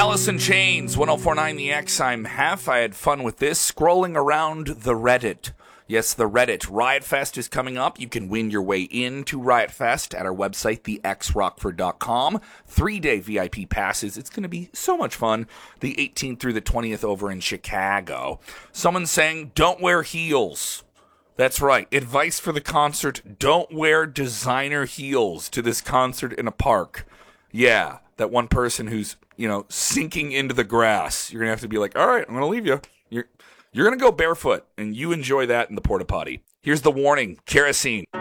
Alice in Chains, 1049 The X. I had fun with this, scrolling around the Reddit. Yes, the Reddit. Riot Fest is coming up. You can win your way into Riot Fest at our website, thexrockford.com. 3-day VIP passes. It's going to be so much fun. The 18th through the 20th over in Chicago. Someone's saying, don't wear heels. That's right. Advice for the concert, don't wear designer heels to this concert in a park. Yeah, that one person who's, sinking into the grass. You're going to have to be like, all right, I'm going to leave you. You're going to go barefoot, and you enjoy that in the porta potty. Here's the warning. Kerosene.